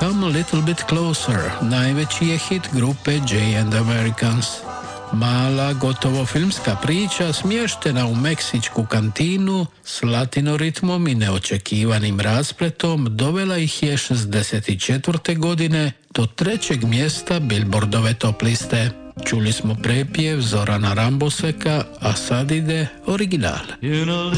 Come a Little Bit Closer, najveći je hit grupe Jay and Americans. Mala, gotovo filmska priča smještena u meksičku kantinu s latinoritmom i neočekivanim raspletom dovela ih je 64. godine do 3. mjesta Billboardove top liste. Čuli smo prepjev Zorana Ramboseka, a sad ide original.